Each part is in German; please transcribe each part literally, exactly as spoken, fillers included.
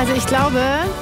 Also ich glaube,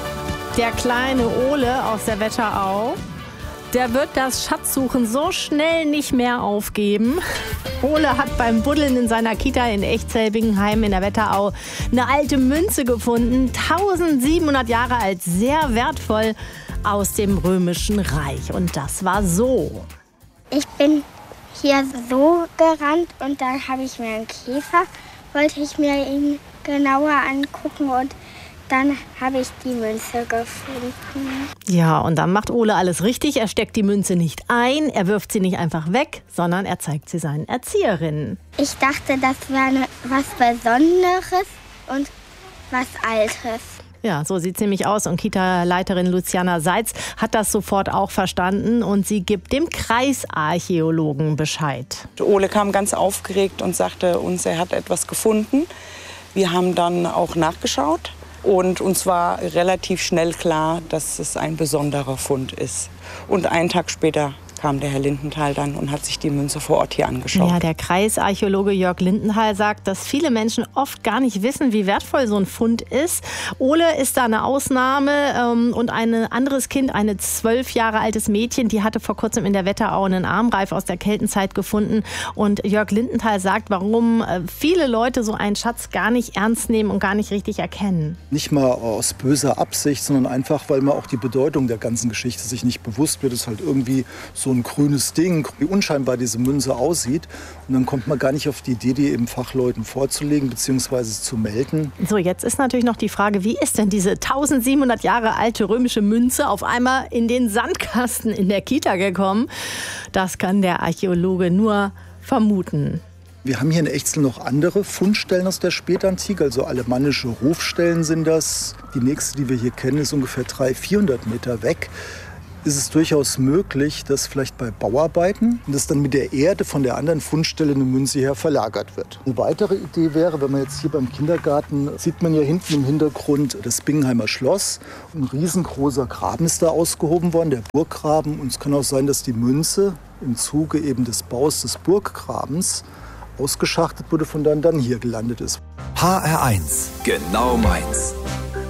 der kleine Ole aus der Wetterau, der wird das Schatzsuchen so schnell nicht mehr aufgeben. Ole hat beim Buddeln in seiner Kita in Echzell-Bingenheim in der Wetterau eine alte Münze gefunden, tausendsiebenhundert Jahre alt, sehr wertvoll, aus dem Römischen Reich. Und das war so. Ich bin hier so gerannt und da habe ich mir einen Käfer, wollte ich mir ihn genauer angucken und dann habe ich die Münze gefunden. Ja, und dann macht Ole alles richtig. Er steckt die Münze nicht ein, er wirft sie nicht einfach weg, sondern er zeigt sie seinen Erzieherinnen. Ich dachte, das wäre was Besonderes und was Altes. Ja, so sieht es nämlich aus. Und Kita-Leiterin Luciana Seitz hat das sofort auch verstanden und sie gibt dem Kreisarchäologen Bescheid. Ole kam ganz aufgeregt und sagte uns, er hat etwas gefunden. Wir haben dann auch nachgeschaut. Und uns war relativ schnell klar, dass es ein besonderer Fund ist. Und einen Tag später kam der Herr Lindenthal dann und hat sich die Münze vor Ort hier angeschaut. Ja, der Kreisarchäologe Jörg Lindenthal sagt, dass viele Menschen oft gar nicht wissen, wie wertvoll so ein Fund ist. Ole ist da eine Ausnahme ähm, und ein anderes Kind, ein zwölf Jahre altes Mädchen, die hatte vor kurzem in der Wetterau einen Armreif aus der Keltenzeit gefunden. Und Jörg Lindenthal sagt, warum viele Leute so einen Schatz gar nicht ernst nehmen und gar nicht richtig erkennen. Nicht mal aus böser Absicht, sondern einfach, weil man auch die Bedeutung der ganzen Geschichte sich nicht bewusst wird. Es ist halt irgendwie so ein grünes Ding, wie unscheinbar diese Münze aussieht. Und dann kommt man gar nicht auf die Idee, die eben Fachleuten vorzulegen bzw. zu melden. So, jetzt ist natürlich noch die Frage, wie ist denn diese tausendsiebenhundert Jahre alte römische Münze auf einmal in den Sandkasten in der Kita gekommen? Das kann der Archäologe nur vermuten. Wir haben hier in Echzell noch andere Fundstellen aus der Spätantike, also alemannische Rufstellen sind das. Die nächste, die wir hier kennen, ist ungefähr dreihundert, vierhundert Meter weg. Ist es durchaus möglich, dass vielleicht bei Bauarbeiten, dass dann mit der Erde von der anderen Fundstelle eine Münze her verlagert wird. Eine weitere Idee wäre, wenn man jetzt hier beim Kindergarten, sieht man ja hinten im Hintergrund das Bingenheimer Schloss. Ein riesengroßer Graben ist da ausgehoben worden, der Burggraben. Und es kann auch sein, dass die Münze im Zuge eben des Baus des Burggrabens ausgeschachtet wurde, von dann dann hier gelandet ist. H R eins, genau meins.